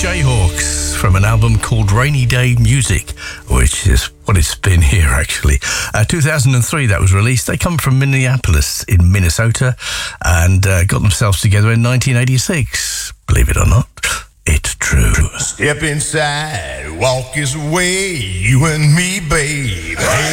Jayhawks from an album called Rainy Day Music, which is what it's been here actually. 2003 that was released. They come from Minneapolis in Minnesota and got themselves together in 1986. Believe it or not, it's true. Step inside, walk his way, you and me, babe.